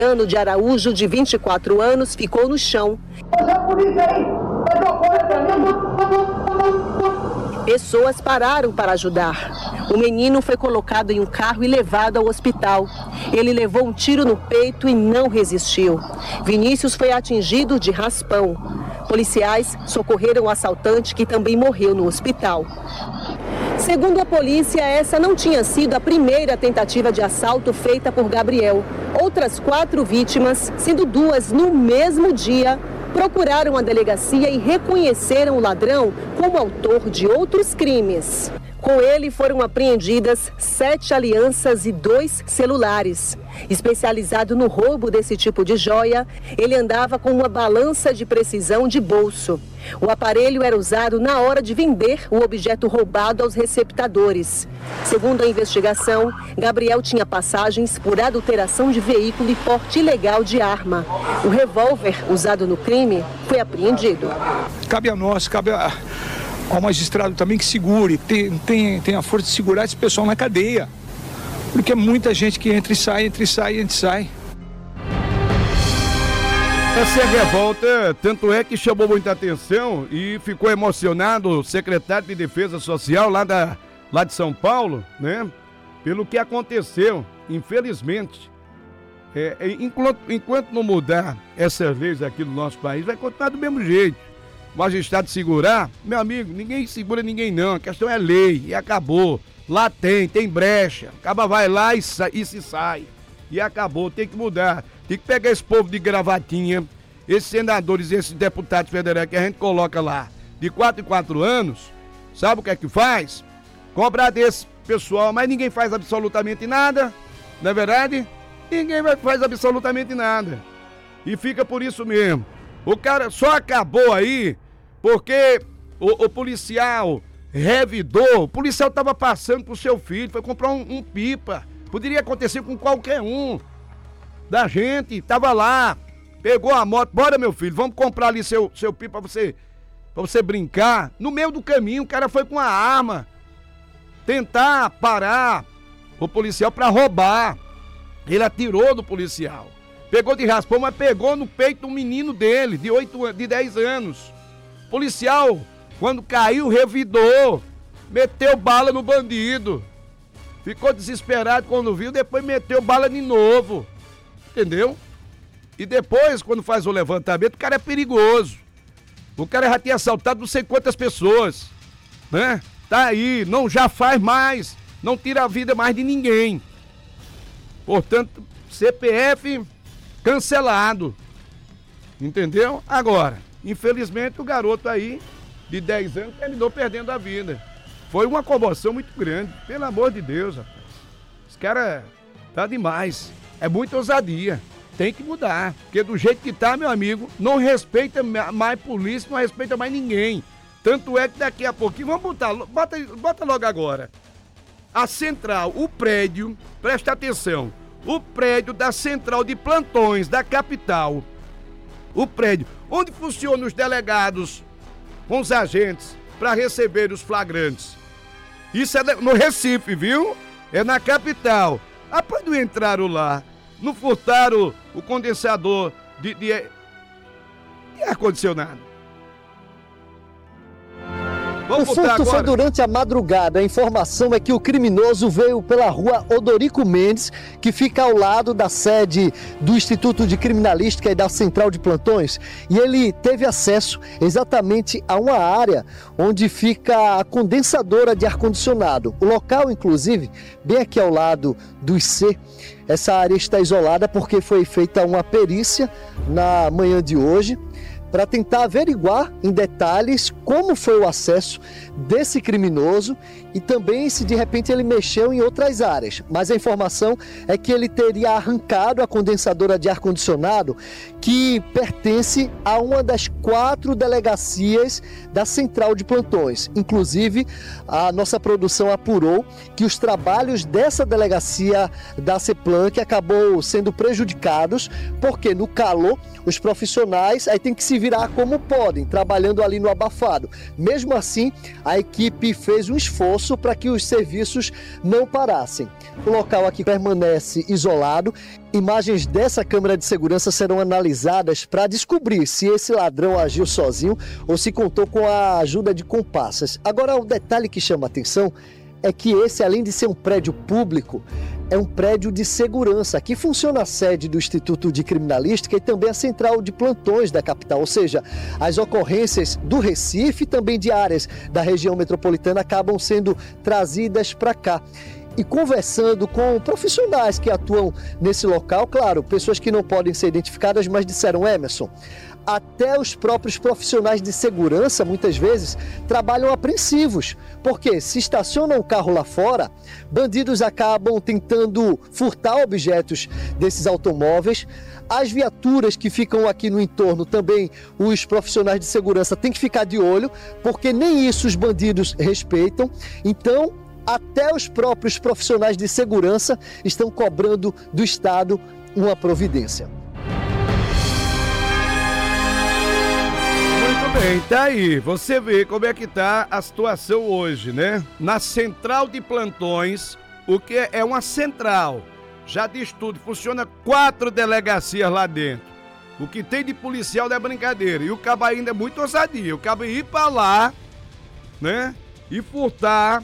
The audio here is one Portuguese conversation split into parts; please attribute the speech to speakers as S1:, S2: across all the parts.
S1: Ano de Araújo, de 24 anos, ficou no chão. Pessoas pararam para ajudar. O menino foi colocado em um carro e levado ao hospital. Ele levou um tiro no peito e não resistiu. Vinícius foi atingido de raspão. Policiais socorreram o assaltante, que também morreu no hospital. Segundo a polícia, essa não tinha sido a primeira tentativa de assalto feita por Gabriel. Outras 4 vítimas, sendo 2 no mesmo dia, procuraram a delegacia e reconheceram o ladrão como autor de outros crimes. Com ele foram apreendidas 7 alianças e 2 celulares. Especializado no roubo desse tipo de joia, ele andava com uma balança de precisão de bolso. O aparelho era usado na hora de vender o objeto roubado aos receptadores. Segundo a investigação, Gabriel tinha passagens por adulteração de veículo e porte ilegal de arma. O revólver usado no crime foi apreendido.
S2: Cabe a nós, ao magistrado também que segure, tem a força de segurar esse pessoal na cadeia. Porque é muita gente que entra e sai.
S3: Essa é a revolta, tanto é que chamou muita atenção e ficou emocionado o secretário de Defesa Social lá de São Paulo, né? Pelo que aconteceu, infelizmente. Enquanto não mudar essas leis aqui no nosso país, vai continuar do mesmo jeito. O magistrado segurar, meu amigo, ninguém segura ninguém não, a questão é lei e acabou. Lá tem brecha, acaba vai lá e se sai. E acabou, tem que mudar. Tem que pegar esse povo de gravatinha, esses senadores, esses deputados federais que a gente coloca lá, de 4 em 4 anos, sabe o que é que faz? Cobrar desse pessoal, mas ninguém faz absolutamente nada, não é verdade? Ninguém faz absolutamente nada. E fica por isso mesmo. O cara só acabou aí porque o policial revidou, o policial estava passando pro seu filho, foi comprar um pipa. Poderia acontecer com qualquer um da gente, tava lá, pegou a moto, bora meu filho, vamos comprar ali seu pipa pra você brincar. No meio do caminho o cara foi com a arma tentar parar o policial pra roubar. Ele atirou do policial. Pegou de raspão, mas pegou no peito um menino dele, de 10 anos. O policial, quando caiu, revidou, meteu bala no bandido. Ficou desesperado quando viu, depois meteu bala de novo. Entendeu? E depois, quando faz o levantamento, o cara é perigoso. O cara já tinha assaltado não sei quantas pessoas, né? Tá aí, já faz mais, não tira a vida mais de ninguém. Portanto, CPF cancelado. Entendeu? Agora, infelizmente, o garoto aí, de 10 anos, terminou perdendo a vida. Foi uma comoção muito grande, pelo amor de Deus, rapaz. Esse cara tá demais. É muita ousadia. Tem que mudar. Porque do jeito que tá, meu amigo, não respeita mais polícia, não respeita mais ninguém. Tanto é que daqui a pouquinho, bota logo agora. A central, o prédio, presta atenção, o prédio da central de plantões da capital, o prédio onde funcionam os delegados com os agentes para receber os flagrantes. Isso é no Recife, viu? É na capital. Após não entraram lá, não furtaram o condensador de ar-condicionado.
S4: O furto foi durante a madrugada. A informação é que o criminoso veio pela rua Odorico Mendes, que fica ao lado da sede do Instituto de Criminalística e da Central de Plantões, e ele teve acesso exatamente a uma área onde fica a condensadora de ar-condicionado. O local, inclusive, bem aqui ao lado do IC, essa área está isolada porque foi feita uma perícia na manhã de hoje, para tentar averiguar em detalhes como foi o acesso desse criminoso e também se de repente ele mexeu em outras áreas. Mas a informação é que ele teria arrancado a condensadora de ar-condicionado que pertence a uma das 4 delegacias da Central de Plantões. Inclusive, a nossa produção apurou que os trabalhos dessa delegacia da CEPLAN que acabou sendo prejudicados, porque no calor os profissionais aí tem que se virar como podem, trabalhando ali no abafado. Mesmo assim, a equipe fez um esforço esforço para que os serviços não parassem. O local aqui permanece isolado. Imagens dessa câmera de segurança serão analisadas para descobrir se esse ladrão agiu sozinho ou se contou com a ajuda de comparsas. Agora, o detalhe que chama a atenção é que esse, além de ser um prédio público, é um prédio de segurança. Aqui funciona a sede do Instituto de Criminalística e também a central de plantões da capital, ou seja, as ocorrências do Recife e também de áreas da região metropolitana acabam sendo trazidas para cá. E conversando com profissionais que atuam nesse local, claro, pessoas que não podem ser identificadas, mas disseram, Emerson, até os próprios profissionais de segurança, muitas vezes, trabalham apreensivos, porque se estaciona um carro lá fora, bandidos acabam tentando furtar objetos desses automóveis. As viaturas que ficam aqui no entorno, também os profissionais de segurança têm que ficar de olho, porque nem isso os bandidos respeitam. Então, até os próprios profissionais de segurança estão cobrando do Estado uma providência.
S3: Muito bem, tá aí. Você vê como é que tá a situação hoje, né? Na central de plantões, o que é uma central, já diz tudo, funciona 4 delegacias lá dentro. O que tem de policial não é brincadeira. E o cabo ainda é muito ousadia. O cabo ir pra lá, né? E furtar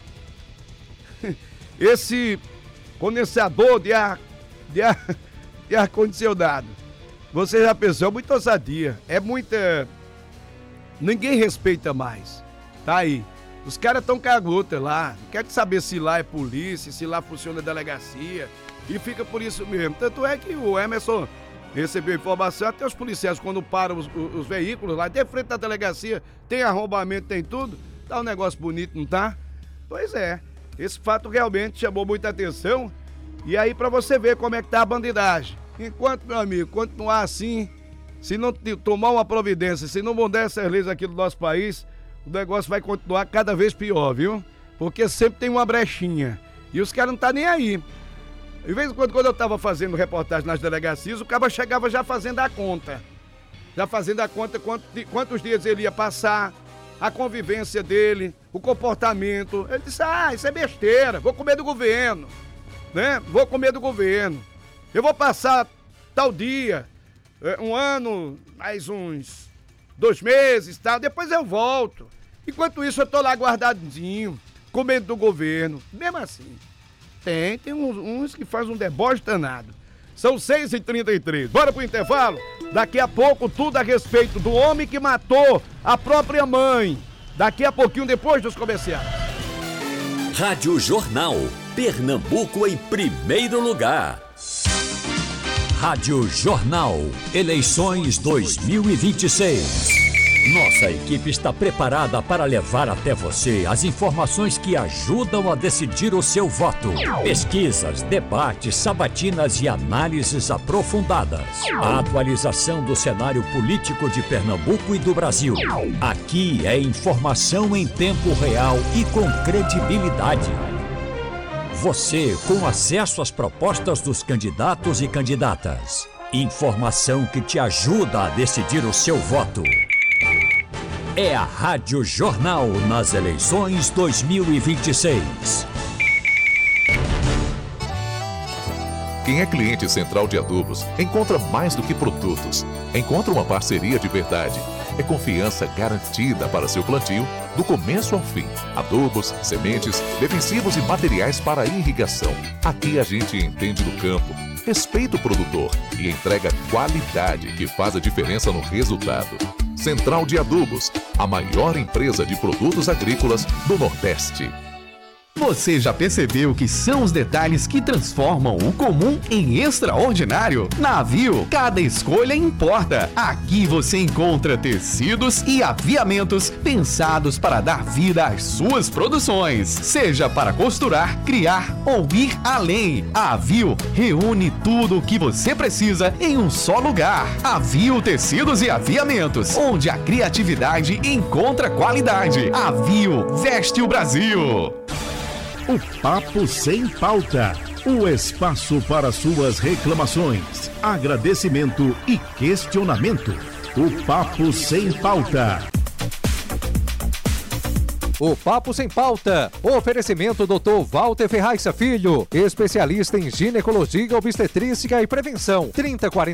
S3: esse condensador de ar-condicionado. Você já pensou, muita ousadia. É muita... Ninguém respeita mais. Tá aí. Os caras estão cagueta lá. Não quer saber se lá é polícia, se lá funciona delegacia. E fica por isso mesmo. Tanto é que o Emerson recebeu informação, até os policiais, quando param os veículos lá, de frente da delegacia, tem arrombamento, tem tudo. Tá um negócio bonito, não tá? Pois é. Esse fato realmente chamou muita atenção. E aí, pra você ver como é que tá a bandidagem. Enquanto, meu amigo, continuar assim, se não tomar uma providência, se não mudar essas leis aqui do nosso país, o negócio vai continuar cada vez pior, viu? Porque sempre tem uma brechinha. E os caras não tá nem aí. De vez em quando eu tava fazendo reportagem nas delegacias, o cara chegava já fazendo a conta. Já fazendo a conta quantos dias ele ia passar, a convivência dele, o comportamento. Ele disse, isso é besteira, vou comer do governo, né? Vou comer do governo. Eu vou passar tal dia, um ano, mais uns 2 meses, tal, depois eu volto. Enquanto isso eu tô lá guardadinho, comendo do governo. Mesmo assim, tem uns que fazem um deboche danado. São 6h33, bora pro intervalo? Daqui a pouco tudo a respeito do homem que matou a própria mãe. Daqui a pouquinho, depois dos comerciais.
S5: Rádio Jornal, Pernambuco em primeiro lugar. Rádio Jornal, eleições 2026. Nossa equipe está preparada para levar até você as informações que ajudam a decidir o seu voto. Pesquisas, debates, sabatinas e análises aprofundadas. A atualização do cenário político de Pernambuco e do Brasil. Aqui é informação em tempo real e com credibilidade. Você com acesso às propostas dos candidatos e candidatas. Informação que te ajuda a decidir o seu voto. É a Rádio Jornal nas eleições 2026.
S6: Quem é cliente Central de Adubos encontra mais do que produtos. Encontra uma parceria de verdade. É confiança garantida para seu plantio, do começo ao fim. Adubos, sementes, defensivos e materiais para irrigação. Aqui a gente entende do campo, respeita o produtor e entrega qualidade que faz a diferença no resultado. Central de Adubos, a maior empresa de produtos agrícolas do Nordeste.
S7: Você já percebeu o que são os detalhes que transformam o comum em extraordinário? Na Aviu, cada escolha importa. Aqui você encontra tecidos e aviamentos pensados para dar vida às suas produções. Seja para costurar, criar ou ir além. A Aviu reúne tudo o que você precisa em um só lugar. Aviu Tecidos e Aviamentos, onde a criatividade encontra qualidade. Aviu veste o Brasil.
S8: O Papo Sem Pauta, o espaço para suas reclamações, agradecimento e questionamento. O Papo Sem Pauta.
S9: O Papo Sem Pauta. Oferecimento Dr. Walter Ferraz Filho, especialista em ginecologia, obstetrícia e prevenção. 3040